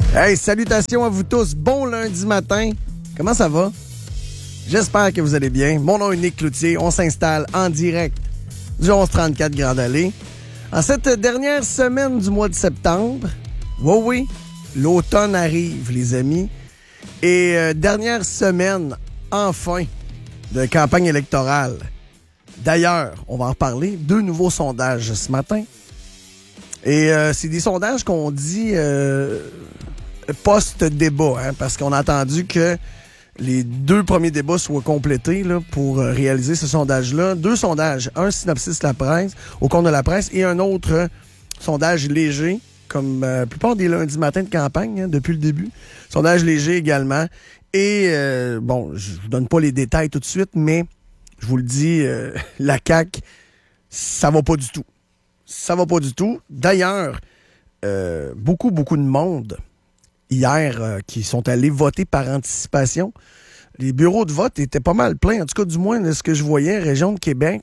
Hey, salutations à vous tous. Bon lundi matin. Comment ça va? J'espère que vous allez bien. Mon nom est Nick Cloutier. On s'installe en direct du 1134 Grande Allée. En cette dernière semaine du mois de septembre, oui, l'automne arrive, les amis. Et dernière semaine, enfin, de campagne électorale. D'ailleurs, on va en reparler. 2 nouveaux sondages ce matin. Et c'est des sondages qu'on dit post-débat, hein, parce qu'on a attendu que les 2 premiers débats soient complétés là, pour réaliser ce sondage-là. 2 sondages, un synopsis La Presse, au compte de La Presse, et un autre sondage léger, comme la plupart des lundis matins de campagne, hein, depuis le début. Sondage léger également. Et, bon, je vous donne pas les détails tout de suite, mais je vous le dis, la CAQ, ça va pas du tout. Ça va pas du tout. D'ailleurs, beaucoup de monde hier qui sont allés voter par anticipation. Les bureaux de vote étaient pas mal pleins. En tout cas, du moins, de ce que je voyais, région de Québec,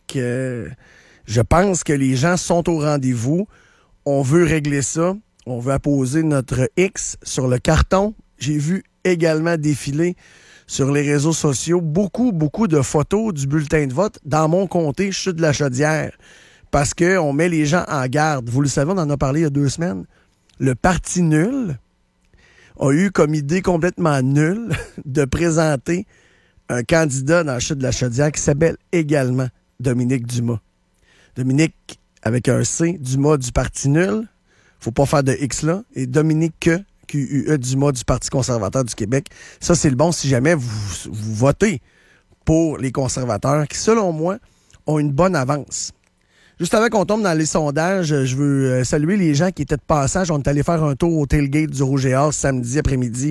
je pense que les gens sont au rendez-vous. On veut régler ça. On veut apposer notre X sur le carton. J'ai vu également défiler sur les réseaux sociaux beaucoup de photos du bulletin de vote. Dans mon comté, je suis de la Chaudière. Parce qu'on met les gens en garde. Vous le savez, on en a parlé il y a 2 semaines. Le parti nul a eu comme idée complètement nulle de présenter un candidat dans la chute de la Chaudière qui s'appelle également Dominique Dumas. Dominique avec un C, Dumas du parti nul. Faut pas faire de X là. Et Dominique Q-U-E Dumas du Parti conservateur du Québec. Ça, c'est le bon si jamais vous votez pour les conservateurs qui, selon moi, ont une bonne avance. Juste avant qu'on tombe dans les sondages, je veux saluer les gens qui étaient de passage. On est allé faire un tour au tailgate du Rouge et Or samedi après-midi.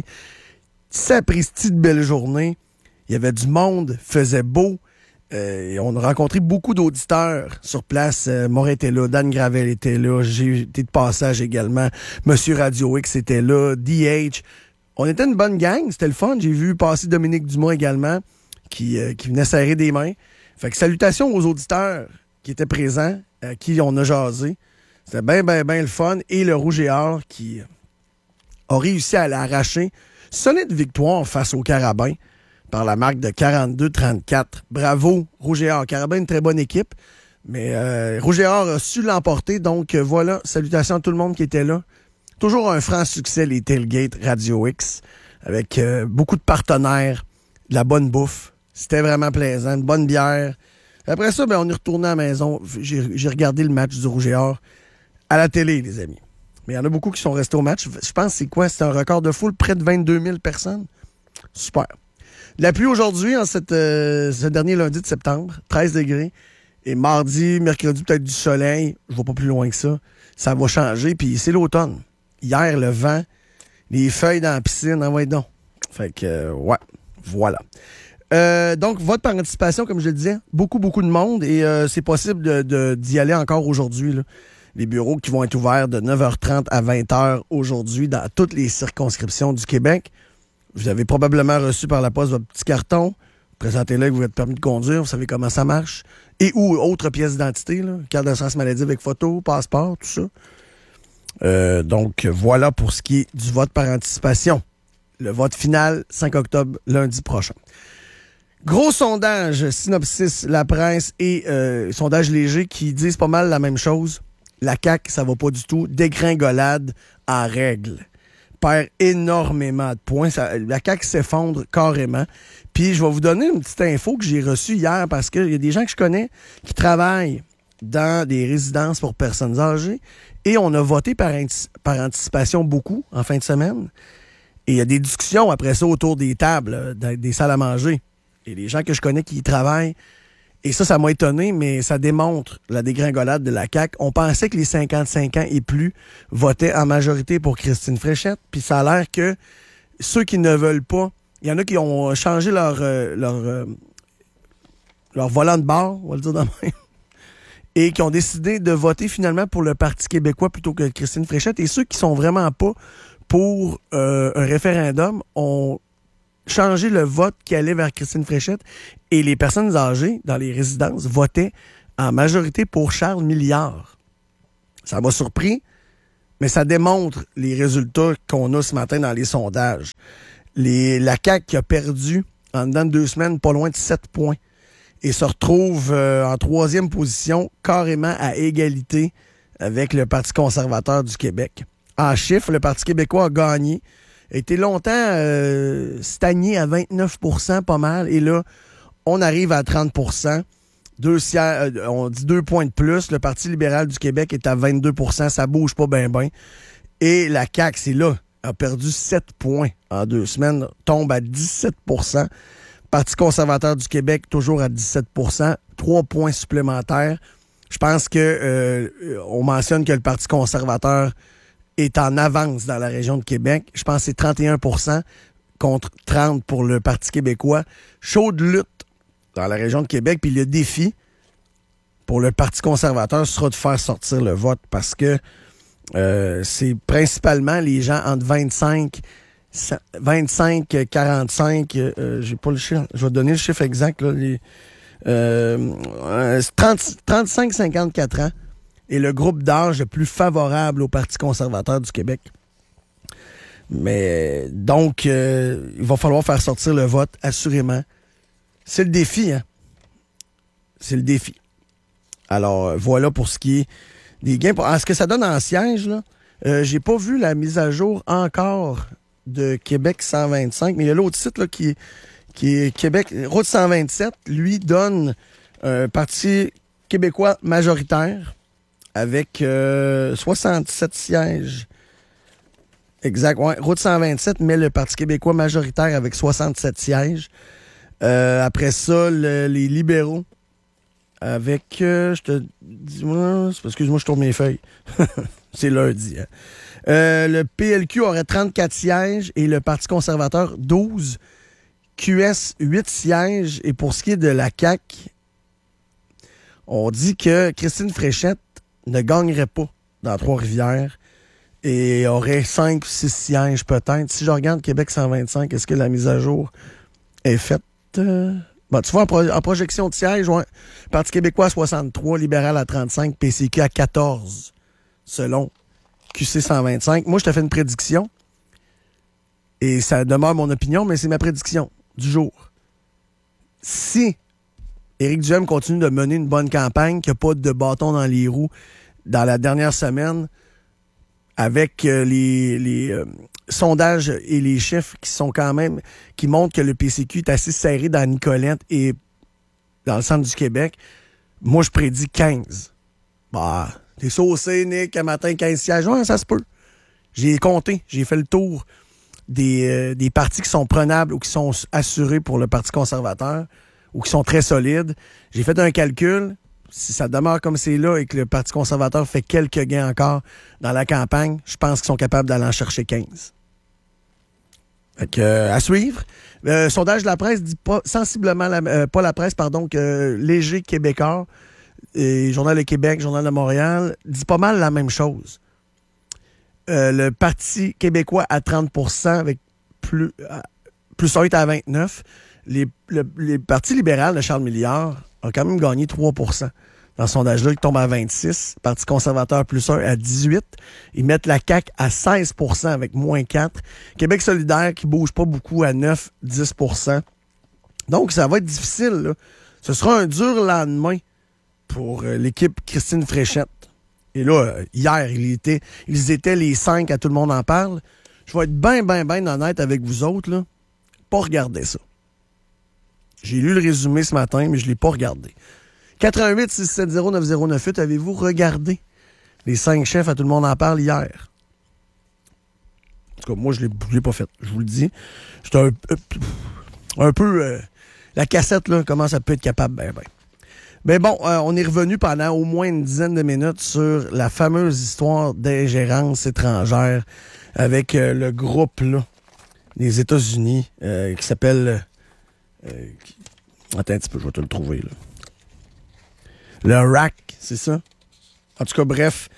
Sapristi de belle journée. Il y avait du monde, faisait beau. Et on a rencontré beaucoup d'auditeurs sur place. Morin était là, Dan Gravel était là, j'ai été de passage également. Monsieur Radio X était là, DH. On était une bonne gang, c'était le fun. J'ai vu passer Dominique Dumas également, qui venait serrer des mains. Fait que salutations aux auditeurs qui étaient présents, à qui on a jasé. C'était bien le fun. Et le Rouge et Or qui a réussi à l'arracher. Solide victoire face au Carabin par la marque de 42-34. Bravo, Rouge et Or. Carabin, une très bonne équipe. Mais Rouge et Or a su l'emporter. Donc voilà, salutations à tout le monde qui était là. Toujours un franc succès, les tailgates Radio X, avec beaucoup de partenaires, de la bonne bouffe. C'était vraiment plaisant, une bonne bière. Après ça, on est retourné à la maison. J'ai regardé le match du Rouge et Or à la télé, les amis. Mais il y en a beaucoup qui sont restés au match. Je pense que c'est quoi? C'est un record de foule, près de 22 000 personnes. Super. La pluie aujourd'hui, en ce dernier lundi de septembre, 13 degrés. Et mardi, mercredi, peut-être du soleil. Je ne vais pas plus loin que ça. Ça va changer. Puis c'est l'automne. Hier, le vent, les feuilles dans la piscine. Envoyez donc. Fait que, ouais, voilà. Donc, vote par anticipation, comme je le disais, beaucoup de monde et c'est possible d'y aller encore aujourd'hui, là. Les bureaux qui vont être ouverts de 9h30 à 20h aujourd'hui dans toutes les circonscriptions du Québec. Vous avez probablement reçu par la poste votre petit carton. Présentez-le avec votre permis de conduire, vous savez comment ça marche. Et ou autre pièce d'identité, là, carte d'assurance maladie avec photo, passeport, tout ça. Donc, voilà pour ce qui est du vote par anticipation. Le vote final, 5 octobre, lundi prochain. Gros sondage, synopsis, La Presse et sondage léger qui disent pas mal la même chose. La CAQ, ça va pas du tout. Dégringolade en règle. Perd énormément de points. La CAQ s'effondre carrément. Puis je vais vous donner une petite info que j'ai reçue hier parce qu'il y a des gens que je connais qui travaillent dans des résidences pour personnes âgées et on a voté par anticipation beaucoup en fin de semaine. Et il y a des discussions après ça autour des tables, des salles à manger. Et les gens que je connais qui y travaillent, et ça m'a étonné, mais ça démontre la dégringolade de la CAQ. On pensait que les 55 ans et plus votaient en majorité pour Christine Fréchette, puis ça a l'air que ceux qui ne veulent pas, il y en a qui ont changé leur volant de bord, on va le dire de même, et qui ont décidé de voter finalement pour le Parti québécois plutôt que Christine Fréchette. Et ceux qui sont vraiment pas pour un référendum ont changé le vote qui allait vers Christine Fréchette et les personnes âgées dans les résidences votaient en majorité pour Charles Milliard. Ça m'a surpris. mais ça démontre les résultats qu'on a ce matin dans les sondages. La CAQ qui a perdu en dedans de 2 semaines pas loin de 7 points et se retrouve en 3e position, carrément à égalité avec le Parti conservateur du Québec. En chiffres, le Parti québécois a gagné, a été longtemps stagné à 29 % pas mal, et là, on arrive à 30 %. On dit 2 points de plus. Le Parti libéral du Québec est à 22 %. Ça bouge pas bien. Et la CAQ, c'est là, a perdu 7 points en 2 semaines, tombe à 17 %. Parti conservateur du Québec, toujours à 17 %. 3 points supplémentaires. Je pense que on mentionne que le Parti conservateur est en avance dans la région de Québec. Je pense que c'est 31 % contre 30 pour le Parti québécois. Chaude lutte dans la région de Québec. Puis le défi pour le Parti conservateur sera de faire sortir le vote parce que c'est principalement les gens entre 25 45, j'ai pas le chiffre, je vais donner le chiffre exact, là, 35-54 ans est le groupe d'âge le plus favorable au Parti conservateur du Québec. Mais donc, il va falloir faire sortir le vote, assurément. C'est le défi, hein? C'est le défi. Alors, voilà pour ce qui est des gains. Ce que ça donne en siège, là, j'ai pas vu la mise à jour encore de Québec 125, mais il y a l'autre site là, qui est Québec, Route 127, lui donne un Parti québécois majoritaire avec 67 sièges. Exact, ouais. Route 127 met le Parti québécois majoritaire avec 67 sièges. Après ça, les libéraux avec, je te dis, excuse-moi, je tourne mes feuilles. C'est lundi. Hein. Le PLQ aurait 34 sièges et le Parti conservateur 12. QS 8 sièges. Et pour ce qui est de la CAQ, on dit que Christine Fréchette ne gagnerait pas dans Trois-Rivières et aurait 5 ou 6 sièges peut-être. Si je regarde Québec 125, est-ce que la mise à jour est faite? Bon, tu vois, en projection de sièges, ouais, Parti québécois à 63, libéral à 35, PCQ à 14, selon QC 125. Moi, je te fais une prédiction, et ça demeure mon opinion, mais c'est ma prédiction du jour. Si Éric Duhem continue de mener une bonne campagne, qu'il n'y a pas de bâton dans les roues dans la dernière semaine, avec les sondages et les chiffres qui sont quand même, qui montrent que le PCQ est assez serré dans Nicolette et dans le centre du Québec, moi, je prédis 15. Bah, t'es saucé, Nick, un matin, 15 sièges. Ouais, ça se peut. J'ai compté, j'ai fait le tour des partis qui sont prenables ou qui sont assurés pour le Parti conservateur ou qui sont très solides. J'ai fait un calcul. Si ça demeure comme c'est là et que le Parti conservateur fait quelques gains encore dans la campagne, je pense qu'ils sont capables d'aller en chercher 15. Fait que, à suivre. Sondage de la presse dit pas sensiblement, pas la presse, pardon, que Léger Québécois, et Journal de Québec, Journal de Montréal, dit pas mal la même chose. Le Parti québécois à 30 % avec plus 8 à 29. Les partis libéral de Charles Milliard a quand même gagné 3 % dans ce sondage-là, il tombe à 26. Parti conservateur plus 1 à 18. Ils mettent la CAQ à 16 % avec moins 4. Québec solidaire qui bouge pas beaucoup à 9-10 %. Donc, ça va être difficile, là. Ce sera un dur lendemain pour l'équipe Christine Fréchette. Et là, hier, ils étaient les 5 à Tout le monde en parle. Je vais être bien honnête avec vous autres, là. Pas regarder ça. J'ai lu le résumé ce matin, mais je ne l'ai pas regardé. 88-670-9098, avez-vous regardé les 5 chefs à Tout le monde en parle hier? En tout cas, moi, je ne l'ai pas fait. Je vous le dis. J'étais un peu... la cassette, là, commence à peut être capable. Ben bon, on est revenu pendant au moins une dizaine de minutes sur la fameuse histoire d'ingérence étrangère avec le groupe là, des États-Unis qui s'appelle... attends un petit peu, je vais te le trouver. Là. Le RAC, c'est ça? En tout cas, bref.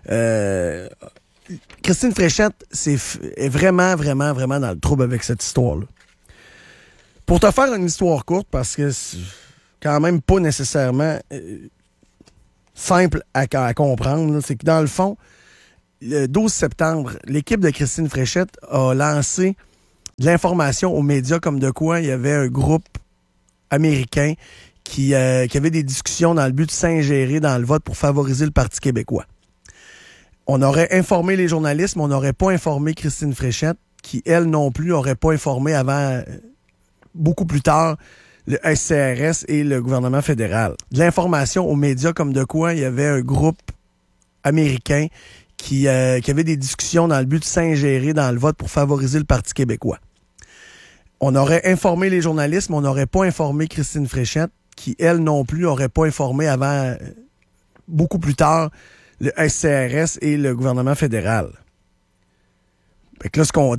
Christine Fréchette est vraiment dans le trouble avec cette histoire-là. Pour te faire une histoire courte, parce que c'est quand même pas nécessairement simple à comprendre, là, c'est que dans le fond, le 12 septembre, l'équipe de Christine Fréchette a lancé de l'information aux médias comme de quoi il y avait un groupe américain qui avait des discussions dans le but de s'ingérer dans le vote pour favoriser le Parti québécois. On aurait informé les journalistes, mais on n'aurait pas informé Christine Fréchette, qui, elle non plus, n'aurait pas informé avant, beaucoup plus tard, le SCRS et le gouvernement fédéral. De l'information aux médias comme de quoi il y avait un groupe américain qui avait des discussions dans le but de s'ingérer dans le vote pour favoriser le Parti québécois. On aurait informé les journalistes, mais on n'aurait pas informé Christine Fréchette, qui, elle non plus, n'aurait pas informé avant, beaucoup plus tard, le SCRS et le gouvernement fédéral. Fait que là, ce qu'on